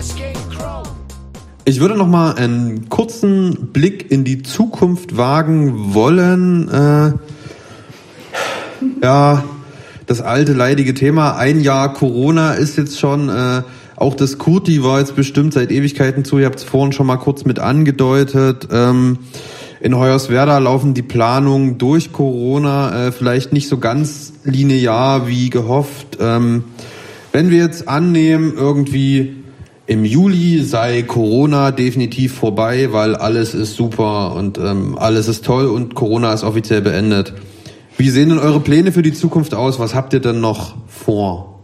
Ich würde noch mal einen kurzen Blick in die Zukunft wagen wollen. Das alte leidige Thema, ein Jahr Corona ist jetzt schon, auch das Kurti war jetzt bestimmt seit Ewigkeiten zu, ihr habt es vorhin schon mal kurz mit angedeutet. In Hoyerswerda laufen die Planungen durch Corona vielleicht nicht so ganz linear wie gehofft. Wenn wir jetzt annehmen, irgendwie im Juli sei Corona definitiv vorbei, weil alles ist super und alles ist toll und Corona ist offiziell beendet. Wie sehen denn eure Pläne für die Zukunft aus? Was habt ihr denn noch vor?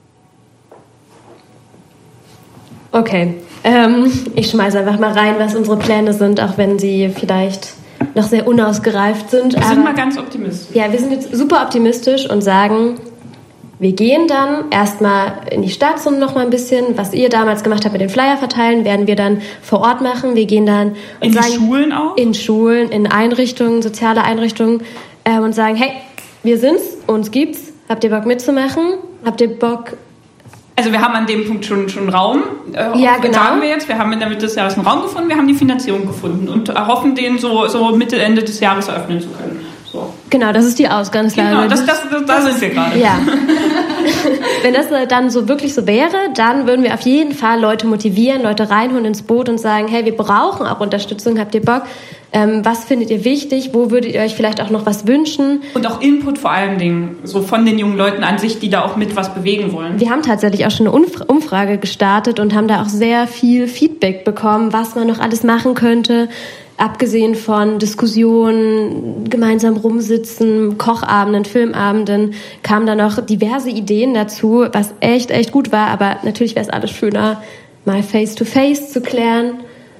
Okay, ich schmeiße einfach mal rein, was unsere Pläne sind, auch wenn sie vielleicht noch sehr unausgereift sind. Wir sind mal ganz optimistisch. Ja, wir sind jetzt super optimistisch und sagen, wir gehen dann erstmal in die Stadt so noch mal ein bisschen, was ihr damals gemacht habt mit den Flyer verteilen, werden wir dann vor Ort machen. Wir gehen dann in die Schulen auch? In Schulen, in Einrichtungen, soziale Einrichtungen und sagen, hey, wir sind's, uns gibt's. Habt ihr Bock mitzumachen? Habt ihr Bock? Also wir haben an dem Punkt schon Raum. Ja, genau. Sagen wir jetzt, wir haben in der Mitte des Jahres einen Raum gefunden, wir haben die Finanzierung gefunden und erhoffen, den so Mitte, Ende des Jahres eröffnen zu können. So. Genau, das ist die Ausgangslage. Genau, da sind wir gerade. Ja. Wenn das dann so wirklich so wäre, dann würden wir auf jeden Fall Leute motivieren, Leute reinholen ins Boot und sagen, hey, wir brauchen auch Unterstützung, habt ihr Bock? Was findet ihr wichtig? Wo würdet ihr euch vielleicht auch noch was wünschen? Und auch Input vor allen Dingen, so von den jungen Leuten an sich, die da auch mit was bewegen wollen. Wir haben tatsächlich auch schon eine Umfrage gestartet und haben da auch sehr viel Feedback bekommen, was man noch alles machen könnte. Abgesehen von Diskussionen, gemeinsam rumsitzen, Kochabenden, Filmabenden, kamen da noch diverse Ideen dazu, was echt gut war. Aber natürlich wäre es alles schöner, mal face-to-face zu klären.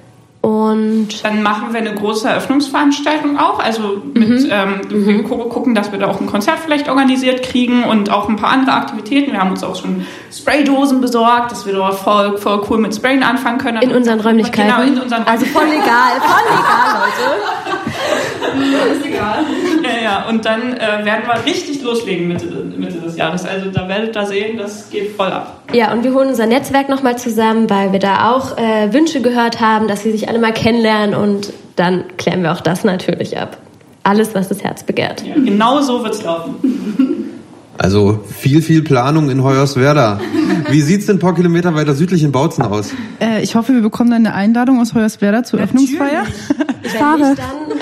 Und dann machen wir eine große Eröffnungsveranstaltung auch. Also wir gucken, dass wir da auch ein Konzert vielleicht organisiert kriegen und auch ein paar andere Aktivitäten. Wir haben uns auch schon Spraydosen besorgt, dass wir dort voll cool mit Sprayen anfangen können. In unseren Räumlichkeiten? Genau, in unseren Also voll legal, Leute. Ist egal. Ja, und dann werden wir richtig loslegen Mitte des Jahres. Also da werdet ihr sehen, das geht voll ab. Ja, und wir holen unser Netzwerk nochmal zusammen, weil wir da auch Wünsche gehört haben, dass sie sich alle mal kennenlernen und dann klären wir auch das natürlich ab. Alles, was das Herz begehrt. Ja, genau so wird's laufen. Also viel Planung in Hoyerswerda. Wie sieht's denn ein paar Kilometer weiter südlich in Bautzen aus? Ich hoffe, wir bekommen dann eine Einladung aus Hoyerswerda zur Öffnungsfeier. Schade.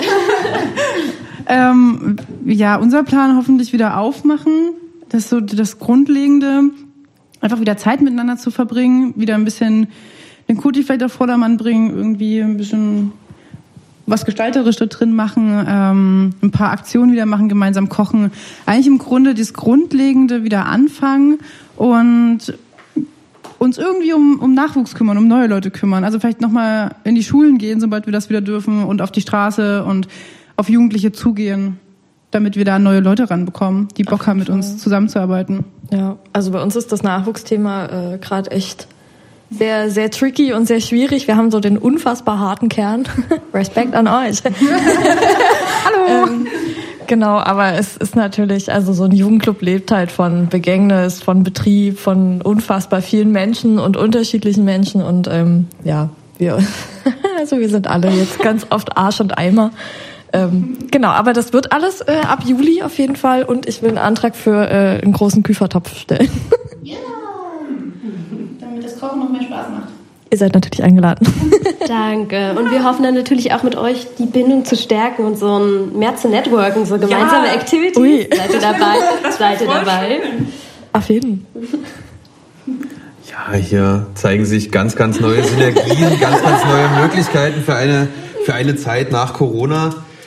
Ja, unser Plan hoffentlich wieder aufmachen. Das ist so das Grundlegende. Einfach wieder Zeit miteinander zu verbringen, wieder ein bisschen den Kurti vielleicht auf Vordermann bringen, irgendwie ein bisschen was Gestalterisches drin machen, ein paar Aktionen wieder machen, gemeinsam kochen. Eigentlich im Grunde das Grundlegende wieder anfangen und uns irgendwie um Nachwuchs kümmern, um neue Leute kümmern. Also vielleicht nochmal in die Schulen gehen, sobald wir das wieder dürfen und auf die Straße und auf Jugendliche zugehen, damit wir da neue Leute ranbekommen, die Bock haben, mit uns zusammenzuarbeiten. Ja, also bei uns ist das Nachwuchsthema gerade echt sehr, sehr tricky und sehr schwierig. Wir haben so den unfassbar harten Kern. Respekt an euch. Hallo! Genau, aber es ist natürlich, also so ein Jugendclub lebt halt von Begängnis, von Betrieb, von unfassbar vielen Menschen und unterschiedlichen Menschen und wir sind alle jetzt ganz oft Arsch und Eimer. Genau, aber das wird alles ab Juli auf jeden Fall und ich will einen Antrag für einen großen Küfertopf stellen. Ja, damit das Kochen noch mehr Spaß macht. Ihr seid natürlich eingeladen. Danke. Und wir hoffen dann natürlich auch mit euch die Bindung zu stärken und so mehr zu networken, so gemeinsame Activities. Ui. Seid ihr dabei? Seid ihr dabei? Auf jeden Fall. Ja, hier zeigen sich ganz neue Synergien, ganz neue Möglichkeiten für eine Zeit nach Corona.